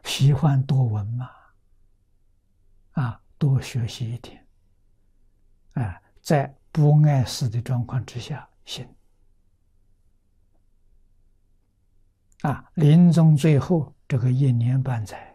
喜欢多闻嘛，多学习一点，在不碍事的状况之下行，临终最后这个1年半载。